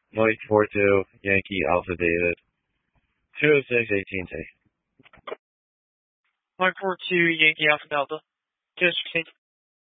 Mike 42, Yankee Alpha David. 206 AT&T. Mike 42, Yankee Alpha Delta. 206